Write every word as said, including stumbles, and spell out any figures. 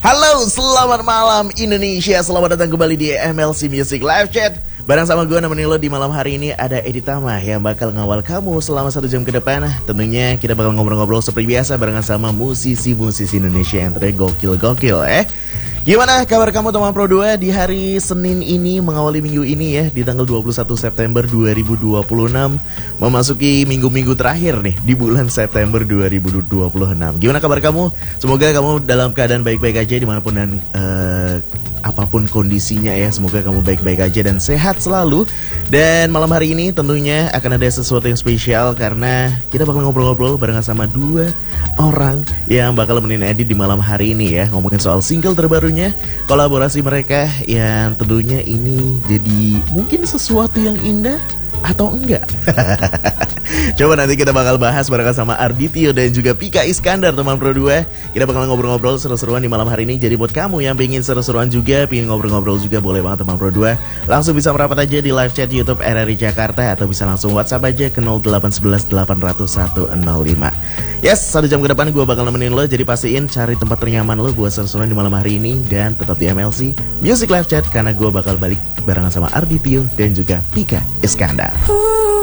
Halo, selamat malam Indonesia. Selamat datang kembali di M L C Music Live Chat. Bareng sama gue nemenin lo di malam hari ini ada Edi Tama yang bakal ngawal kamu selama satu jam ke depan. Tentunya kita bakal ngobrol-ngobrol seperti biasa barengan sama musisi-musisi Indonesia yang tergokil-gokil eh. Gimana kabar kamu teman Pro dua di hari Senin ini mengawali minggu ini ya, di tanggal dua puluh satu September dua ribu dua puluh enam, memasuki minggu-minggu terakhir nih di bulan September dua ribu dua puluh enam. Gimana kabar kamu? Semoga kamu dalam keadaan baik-baik aja dimanapun dan uh, apapun kondisinya ya. Semoga kamu baik-baik aja dan sehat selalu. Dan malam hari ini tentunya akan ada sesuatu yang spesial karena kita bakal ngobrol-ngobrol barengan sama dua orang yang bakal nemenin Edi di malam hari ini ya, ngomongin soal single terbarunya, kolaborasi mereka yang tentunya ini jadi mungkin sesuatu yang indah atau enggak. Coba nanti kita bakal bahas barengan sama Arditio dan juga Pika Iskandar teman Pro dua. Kita bakal ngobrol-ngobrol seru-seruan di malam hari ini. Jadi buat kamu yang pengen seru-seruan juga, pengen ngobrol-ngobrol juga, boleh banget teman Pro dua. Langsung bisa merapat aja di live chat YouTube R R I Jakarta atau bisa langsung WhatsApp aja ke nol delapan satu satu delapan nol satu nol lima. Yes, satu jam ke depan gue bakal nemenin lo. Jadi pastiin cari tempat ternyaman lo buat seru-seruan di malam hari ini. Dan tetap di M L C Music Live Chat karena gue bakal balik barengan sama Arditio dan juga Pika Iskandar.